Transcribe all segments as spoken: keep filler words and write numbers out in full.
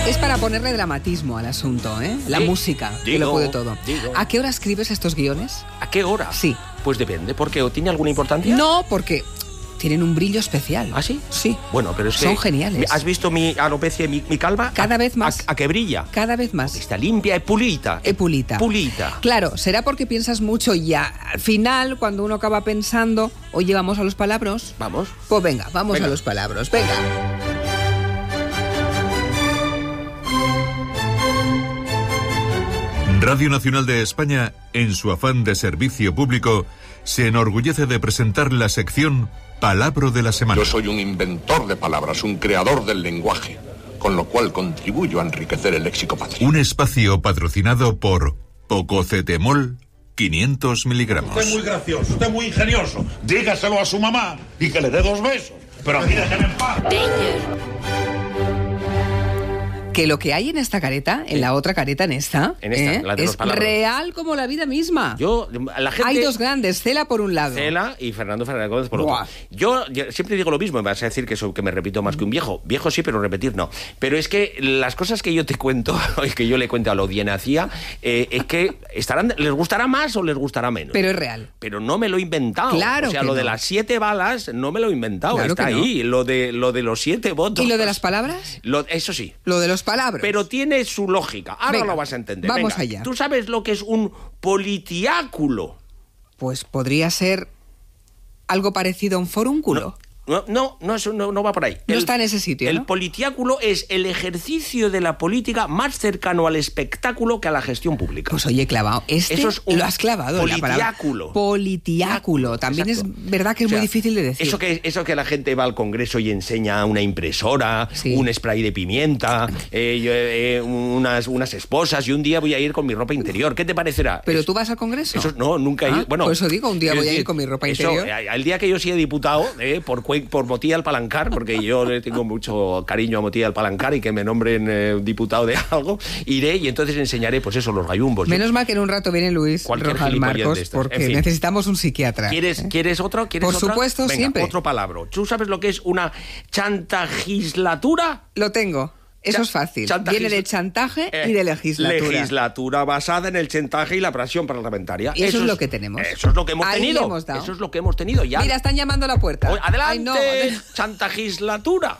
Es para ponerle dramatismo al asunto, ¿eh? La Sí, música, que digo, lo puede todo. digo. ¿A qué hora escribes estos guiones? ¿A qué hora? Sí. Pues depende, ¿por qué? ¿O tiene alguna importancia? No, porque tienen un brillo especial. ¿Ah, sí? Sí. Bueno, pero es que... Son geniales. ¿Has visto mi alopecia y mi, mi calva? Cada A- vez más. A, a que brilla. Cada vez más. Está limpia, es pulita. E pulita. Pulita. Claro, será porque piensas mucho y ya al final, cuando uno acaba pensando, oye, vamos a los palabras. Vamos. Pues venga, vamos Venga. a los palabras. Venga. Radio Nacional de España, en su afán de servicio público, se enorgullece de presentar la sección Palabra de la Semana. Yo soy un inventor de palabras, un creador del lenguaje, con lo cual contribuyo a enriquecer el léxico patrio. Un espacio patrocinado por Pococetemol quinientos miligramos. Usted es muy gracioso, usted es muy ingenioso. Dígaselo a su mamá y que le dé dos besos. Pero a mí déjeme en paz. Que lo que hay en esta careta, en la otra careta, en esta, En esta, ¿eh? la de los es palabras. real como la vida misma. Yo, la gente... Hay dos grandes, Cela por un lado. Cela y Fernando Fernández Gómez por Buah. otro. Yo, yo siempre digo lo mismo, me vas a decir que, eso, que me repito más que un viejo. Viejo sí, pero repetir no. Pero es que las cosas que yo te cuento, y que yo le cuento a la audiencia, eh, es que estarán, les gustará más o les gustará menos. Pero es real. Pero no me lo he inventado. Claro O sea, que lo no. de las siete balas no me lo he inventado. Claro Está que no. ahí. Lo de, lo de los siete votos. ¿Y lo de las palabras? Lo- eso sí. Lo de los palabras. Pero tiene su lógica. Ahora Venga, lo vas a entender. vamos Venga, allá. ¿Tú sabes lo que es un politiáculo? Pues podría ser algo parecido a un forúnculo. No, no, no, eso no, no va por ahí. No está en ese sitio, El ¿no? politiáculo es el ejercicio de la política más cercano al espectáculo que a la gestión pública. Pues oye, clavado. Este Eso es un lo has clavado. en la palabra. politiáculo. Politiáculo. También Exacto. es verdad que es O sea, muy difícil de decir. Eso que, eso que la gente va al Congreso y enseña una impresora, Sí. un spray de pimienta, eh, yo, eh, unas, unas esposas, y un día voy a ir con mi ropa interior. ¿Qué te parecerá? ¿Pero Es- tú vas al Congreso? Eso, no, nunca he Ah, ido. Bueno, por eso digo, un día quiero voy a ir decir, con mi ropa eso, interior. eh, Al día que yo sea diputado, eh, por, cue- por Motilla al Palancar, porque yo le tengo mucho cariño a Motilla al Palancar y que me nombren eh, diputado de algo, iré y entonces enseñaré, pues eso, los gallumbos. Menos mal que en un rato viene Luis Cualquier Rojas gilipollez de Marcos, estas. porque En fin. necesitamos un psiquiatra. ¿Quieres, ¿eh? ¿Quieres otro? ¿Quieres Por otra? supuesto, Venga, siempre. otro palabra. ¿Tú sabes lo que es una chantagislatura? Lo tengo. Eso Cha- es fácil. chantagisla- Viene de chantaje Eh, y de legislatura. Legislatura basada en el chantaje y la presión parlamentaria. Y eso es lo que tenemos. Eso es lo que hemos Ahí le tenido. hemos dado. Eso es lo que hemos tenido ya. Mira, están llamando a la puerta. Oye, adelante, Ay, no, adel- chantagislatura.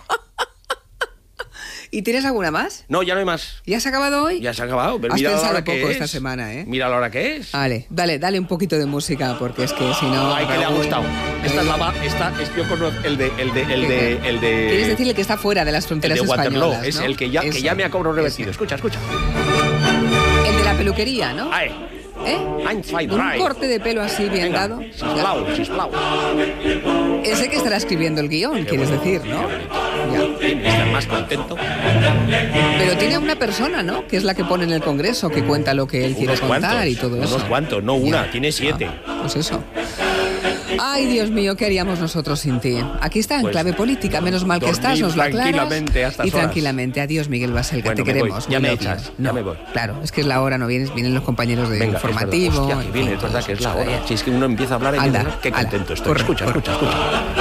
¿Y tienes alguna más? No, ya no hay más. ¿Ya se ha acabado hoy? Ya se ha acabado. Pero Has mira la pensado hora que poco es. esta semana, ¿eh? Mira la hora que es. Vale, dale, dale un poquito de música, porque es que si no... Ay, que le ha Raúl, gustado. Esta es la va- esta es yo conozco el de el de el de el de Quieres decirle que está fuera de las el fronteras de Waterloo, españolas, es ¿no? el que ya que Ese, ya me ha cobrado revertido. ese. Escucha, escucha. El de la peluquería, ¿no? Ay, ¿Eh? Einstein Un Drive. corte de pelo así bien Venga, dado. sisplau, sisplau. Ese que estará escribiendo el guión, quieres decir, ¿no? Ya. Tiene que estar más contento. Pero tiene una persona, ¿no? Que es la que pone en el Congreso, que cuenta lo que él quiere Unos contar cuantos, y todo eso. unos cuantos, no una, Ya. tiene siete. Ah, pues eso. Ay, Dios mío, ¿qué haríamos nosotros sin ti? Aquí está, en Pues, clave política. Menos mal que estás, dormir nos lo aclaras. tranquilamente a estas y horas. tranquilamente. Adiós, Miguel Basel, que Bueno, te me voy. queremos. Ya we me love you. echas, ya No, me voy. Claro, es que es la hora, no vienes, vienen los compañeros de Venga, es verdad. informativo. Hostia, en que fin, viene, es verdad que es la todo hora. eso. Si es que uno empieza a hablar y Anda, qué hala, contento estoy. corre, Escucha, corre. escucha, escucha.